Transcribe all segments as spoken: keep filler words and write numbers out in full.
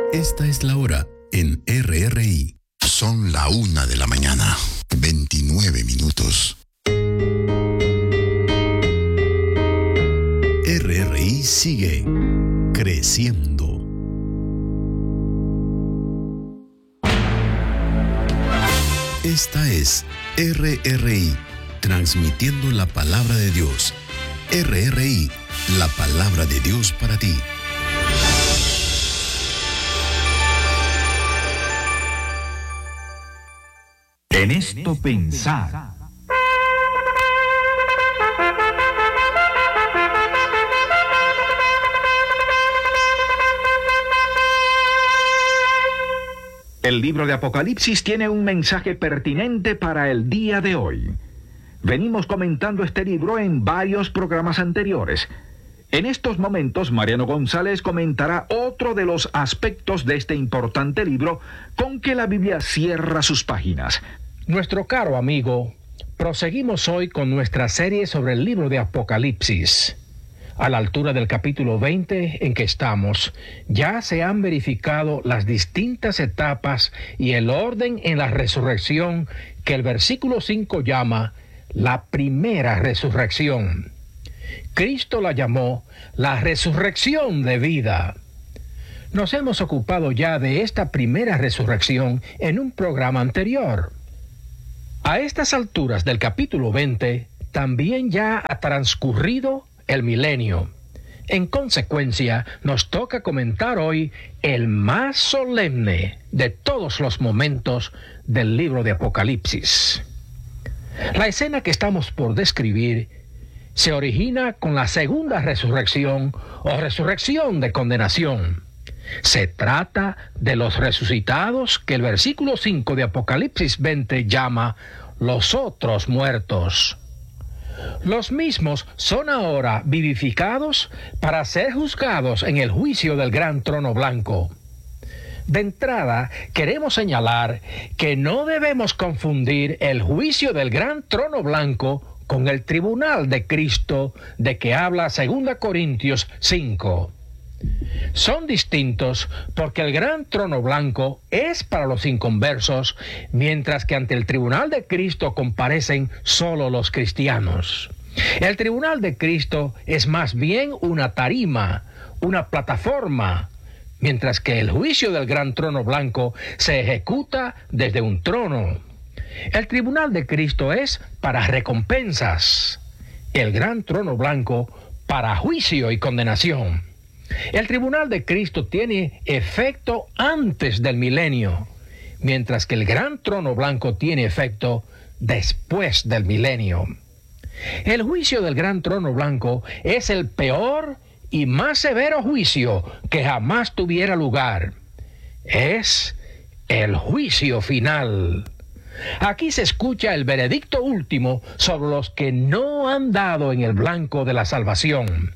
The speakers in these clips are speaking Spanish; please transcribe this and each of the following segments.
Esta es la hora en R R I. Son la una de la mañana, veintinueve minutos. R R I sigue creciendo. Esta es R R I, transmitiendo la palabra de Dios. R R I, la palabra de Dios para ti. En esto pensar. El libro de Apocalipsis tiene un mensaje pertinente para el día de hoy. Venimos comentando este libro en varios programas anteriores. En estos momentos, Mariano González comentará otro de los aspectos de este importante libro con que la Biblia cierra sus páginas. Nuestro caro amigo, proseguimos hoy con nuestra serie sobre el libro de Apocalipsis. A la altura del capítulo veinte en que estamos, ya se han verificado las distintas etapas y el orden en la resurrección que el versículo cinco llama la primera resurrección. Cristo la llamó la resurrección de vida. Nos hemos ocupado ya de esta primera resurrección en un programa anterior. A estas alturas del capítulo veinte, también ya ha transcurrido el milenio. En consecuencia, nos toca comentar hoy el más solemne de todos los momentos del libro de Apocalipsis. La escena que estamos por describir se origina con la segunda resurrección o resurrección de condenación. Se trata de los resucitados que el versículo cinco de Apocalipsis veinte llama los otros muertos. Los mismos son ahora vivificados para ser juzgados en el juicio del gran trono blanco. De entrada, queremos señalar que no debemos confundir el juicio del gran trono blanco con el tribunal de Cristo de que habla segunda Corintios cinco. Son distintos porque el gran trono blanco es para los inconversos, mientras que ante el tribunal de Cristo comparecen solo los cristianos. El tribunal de Cristo es más bien una tarima, una plataforma, mientras que el juicio del gran trono blanco se ejecuta desde un trono. El tribunal de Cristo es para recompensas, el gran trono blanco para juicio y condenación. El tribunal de Cristo tiene efecto antes del milenio, mientras que el gran trono blanco tiene efecto después del milenio. El juicio del gran trono blanco es el peor y más severo juicio que jamás tuviera lugar. Es el juicio final. Aquí se escucha el veredicto último sobre los que no han dado en el blanco de la salvación.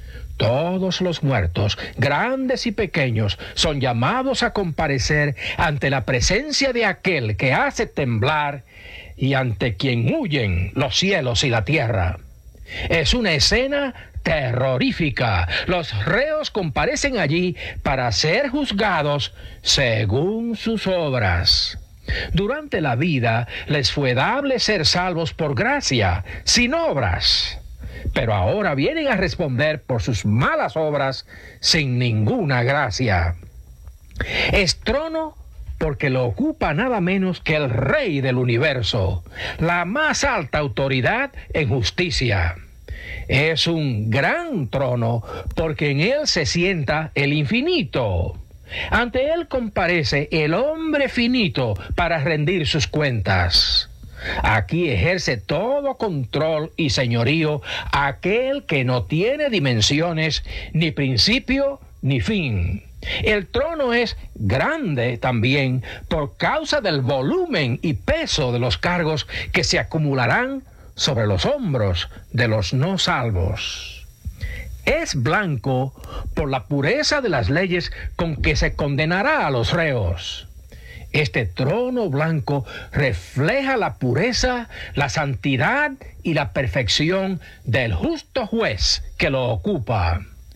Todos los muertos, grandes y pequeños, son llamados a comparecer ante la presencia de aquel que hace temblar y ante quien huyen los cielos y la tierra. Es una escena terrorífica. Los reos comparecen allí para ser juzgados según sus obras. Durante la vida les fue dable ser salvos por gracia, sin obras. Pero ahora vienen a responder por sus malas obras sin ninguna gracia. Es trono porque lo ocupa nada menos que el Rey del universo, la más alta autoridad en justicia. Es un gran trono porque en él se sienta el infinito. Ante él comparece el hombre finito para rendir sus cuentas. Aquí ejerce todo control y señorío aquel que no tiene dimensiones, ni principio, ni fin. El trono es grande también por causa del volumen y peso de los cargos que se acumularán sobre los hombros de los no salvos. Es blanco por la pureza de las leyes con que se condenará a los reos. Este trono blanco refleja la pureza, la santidad y la perfección del justo juez que lo ocupa.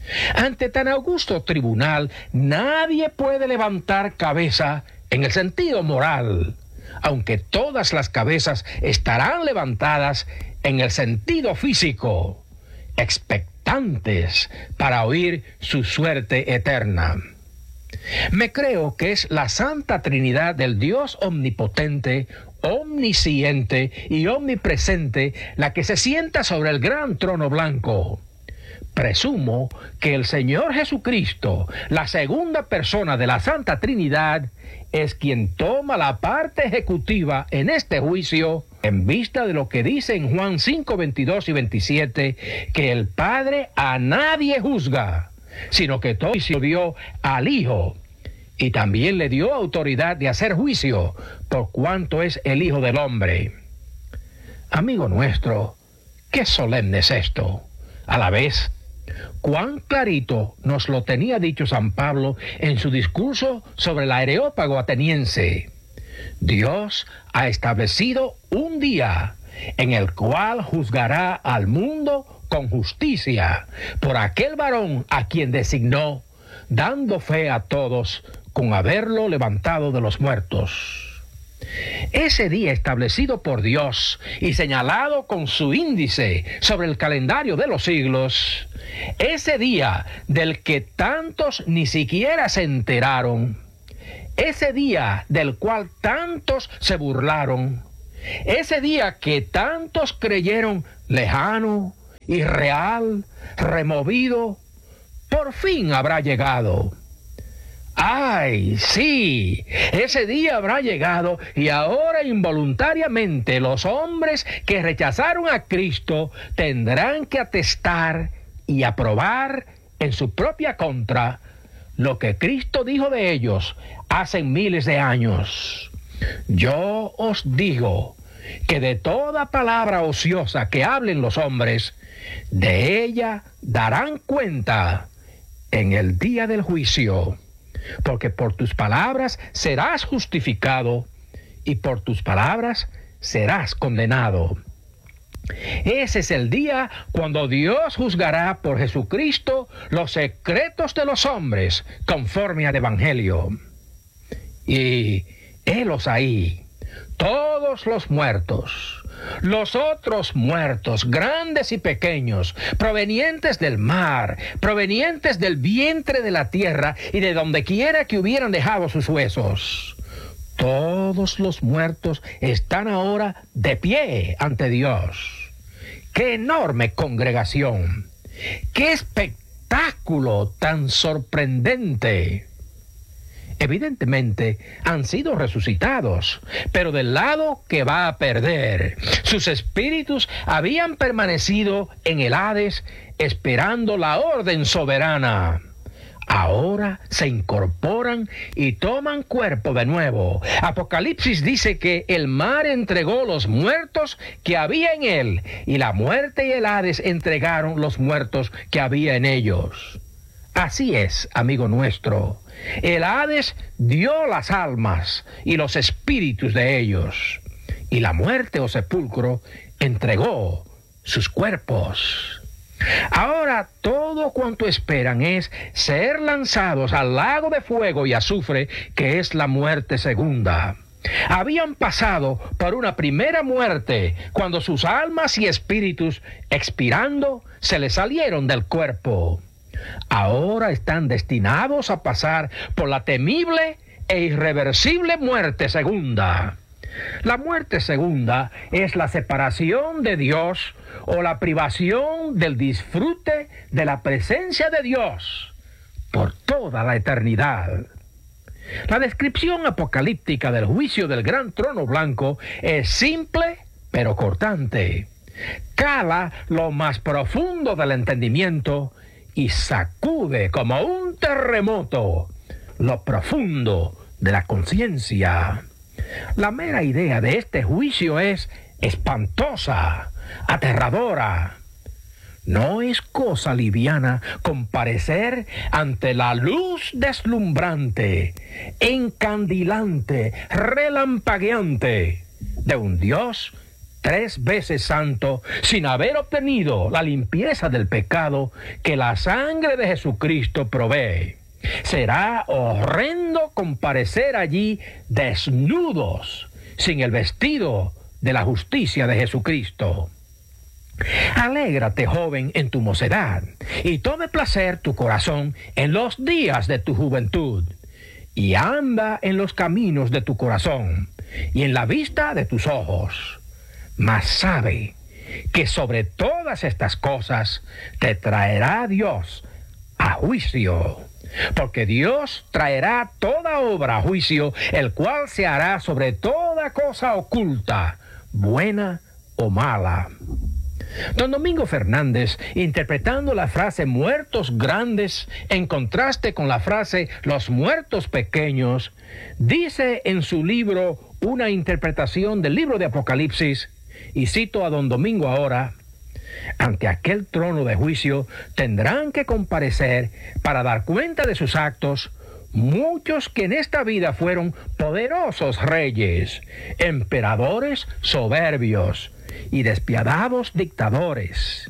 Ante tan augusto tribunal, nadie puede levantar cabeza en el sentido moral, aunque todas las cabezas estarán levantadas en el sentido físico, expectantes para oír su suerte eterna. Me creo que es la Santa Trinidad del Dios omnipotente, omnisciente y omnipresente la que se sienta sobre el gran trono blanco. Presumo que el Señor Jesucristo, la segunda persona de la Santa Trinidad, es quien toma la parte ejecutiva en este juicio, en vista de lo que dice en Juan cinco, veintidós y veintisiete, que el Padre a nadie juzga, sino que todo juicio dio al Hijo, y también le dio autoridad de hacer juicio, por cuanto es el Hijo del Hombre. Amigo nuestro, qué solemne es esto. A la vez, cuán clarito nos lo tenía dicho San Pablo en su discurso sobre el Areópago ateniense. Dios ha establecido un día en el cual juzgará al mundo con justicia por aquel varón a quien designó, dando fe a todos con haberlo levantado de los muertos. Ese día establecido por Dios y señalado con su índice sobre el calendario de los siglos, ese día del que tantos ni siquiera se enteraron, ese día del cual tantos se burlaron, ese día que tantos creyeron lejano, irreal, removido, por fin habrá llegado. ¡Ay, sí! Ese día habrá llegado y ahora involuntariamente los hombres que rechazaron a Cristo tendrán que atestar y aprobar en su propia contra lo que Cristo dijo de ellos hace miles de años. Yo os digo que de toda palabra ociosa que hablen los hombres, de ella darán cuenta en el día del juicio. Porque por tus palabras serás justificado y por tus palabras serás condenado. Ese es el día cuando Dios juzgará por Jesucristo los secretos de los hombres conforme al Evangelio. Y helos ahí, todos los muertos, los otros muertos, grandes y pequeños, provenientes del mar, provenientes del vientre de la tierra y de donde quiera que hubieran dejado sus huesos. Todos los muertos están ahora de pie ante Dios. ¡Qué enorme congregación! ¡Qué espectáculo tan sorprendente! Evidentemente han sido resucitados, pero del lado que va a perder. Sus espíritus habían permanecido en el Hades esperando la orden soberana. Ahora se incorporan y toman cuerpo de nuevo. Apocalipsis dice que el mar entregó los muertos que había en él, y la muerte y el Hades entregaron los muertos que había en ellos. Así es, amigo nuestro. El Hades dio las almas y los espíritus de ellos, y la muerte o sepulcro entregó sus cuerpos. Ahora todo cuanto esperan es ser lanzados al lago de fuego y azufre, que es la muerte segunda. Habían pasado por una primera muerte cuando sus almas y espíritus, expirando, se les salieron del cuerpo. Ahora están destinados a pasar por la temible e irreversible muerte segunda. La muerte segunda es la separación de Dios o la privación del disfrute de la presencia de Dios por toda la eternidad. La descripción apocalíptica del juicio del gran trono blanco es simple pero cortante. Cala lo más profundo del entendimiento y sacude como un terremoto lo profundo de la conciencia. La mera idea de este juicio es espantosa, aterradora. No es cosa liviana comparecer ante la luz deslumbrante, encandilante, relampagueante de un Dios tres veces santo, sin haber obtenido la limpieza del pecado que la sangre de Jesucristo provee. Será horrendo comparecer allí desnudos, sin el vestido de la justicia de Jesucristo. Alégrate, joven, en tu mocedad, y tome placer tu corazón en los días de tu juventud, y anda en los caminos de tu corazón, y en la vista de tus ojos. Mas sabe que sobre todas estas cosas te traerá Dios a juicio, porque Dios traerá toda obra a juicio, el cual se hará sobre toda cosa oculta, buena o mala. Don Domingo Fernández, interpretando la frase muertos grandes en contraste con la frase los muertos pequeños, dice en su libro una interpretación del libro de Apocalipsis, y cito a Don Domingo ahora: ante aquel trono de juicio tendrán que comparecer para dar cuenta de sus actos muchos que en esta vida fueron poderosos reyes, emperadores soberbios y despiadados dictadores.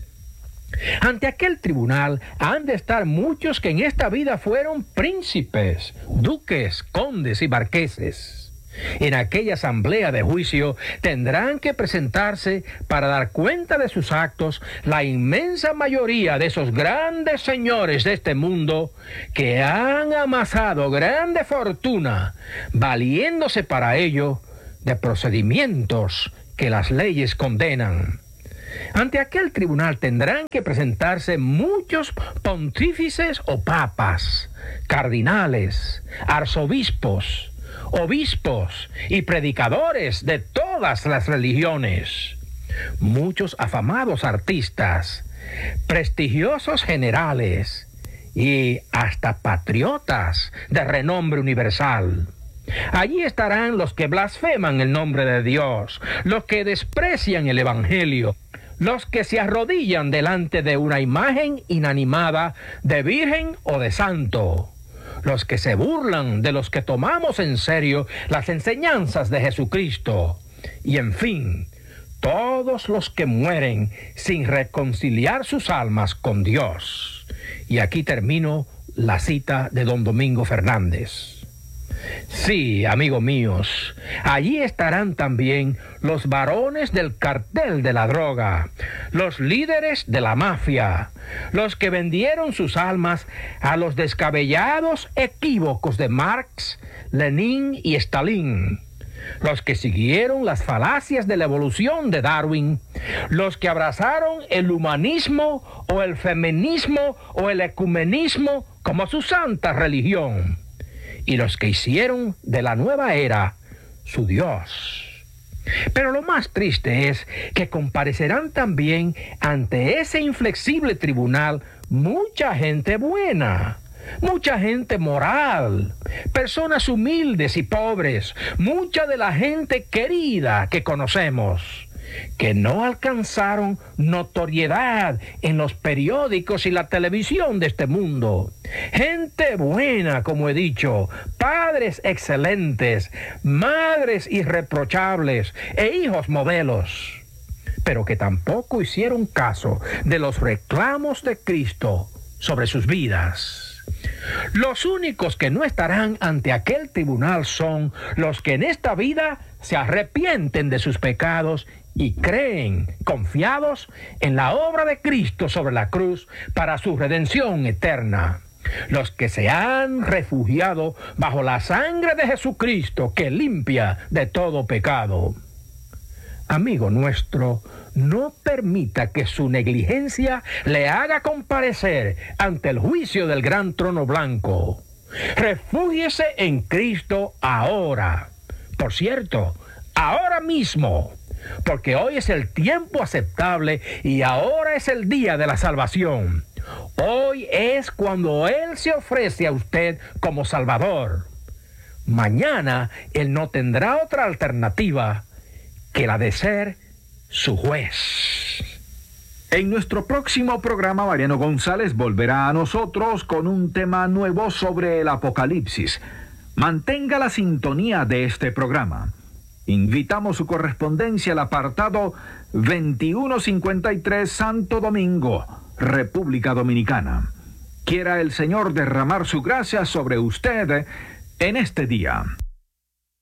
Ante aquel tribunal han de estar muchos que en esta vida fueron príncipes, duques, condes y marqueses. En aquella asamblea de juicio tendrán que presentarse para dar cuenta de sus actos la inmensa mayoría de esos grandes señores de este mundo que han amasado grande fortuna, valiéndose para ello de procedimientos que las leyes condenan. Ante aquel tribunal tendrán que presentarse muchos pontífices o papas, cardinales, arzobispos, obispos y predicadores de todas las religiones, muchos afamados artistas, prestigiosos generales y hasta patriotas de renombre universal. Allí estarán los que blasfeman el nombre de Dios, los que desprecian el Evangelio, los que se arrodillan delante de una imagen inanimada de virgen o de santo, los que se burlan de los que tomamos en serio las enseñanzas de Jesucristo, y en fin, todos los que mueren sin reconciliar sus almas con Dios. Y aquí termino la cita de Don Domingo Fernández. Sí, amigos míos, allí estarán también los varones del cartel de la droga, los líderes de la mafia, los que vendieron sus almas a los descabellados equívocos de Marx, Lenin y Stalin, los que siguieron las falacias de la evolución de Darwin, los que abrazaron el humanismo o el feminismo o el ecumenismo como su santa religión, y los que hicieron de la nueva era su Dios. Pero lo más triste es que comparecerán también ante ese inflexible tribunal mucha gente buena, mucha gente moral, personas humildes y pobres, mucha de la gente querida que conocemos, que no alcanzaron notoriedad en los periódicos y la televisión de este mundo. Gente buena, como he dicho, padres excelentes, madres irreprochables e hijos modelos, pero que tampoco hicieron caso de los reclamos de Cristo sobre sus vidas. Los únicos que no estarán ante aquel tribunal son los que en esta vida se arrepienten de sus pecados y creen, confiados en la obra de Cristo sobre la cruz para su redención eterna. Los que se han refugiado bajo la sangre de Jesucristo que limpia de todo pecado. Amigo nuestro, no permita que su negligencia le haga comparecer ante el juicio del gran trono blanco. Refúgiese en Cristo ahora. Por cierto, ahora mismo, porque hoy es el tiempo aceptable y ahora es el día de la salvación. Hoy es cuando Él se ofrece a usted como Salvador. Mañana Él no tendrá otra alternativa que la de ser su juez. En nuestro próximo programa, Mariano González volverá a nosotros con un tema nuevo sobre el Apocalipsis. Mantenga la sintonía de este programa. Invitamos su correspondencia al apartado veintiuno cincuenta y tres Santo Domingo, República Dominicana. Quiera el Señor derramar su gracia sobre usted en este día.